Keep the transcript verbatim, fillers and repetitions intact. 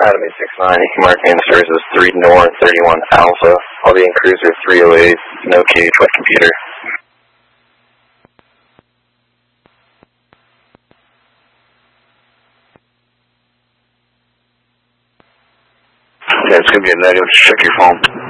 Academy six nine, you can mark me in service as three North, thirty-one Alpha. I'll be in cruiser three oh eight, no cage, wet computer. Yeah, it's going to be a negative. Check your phone.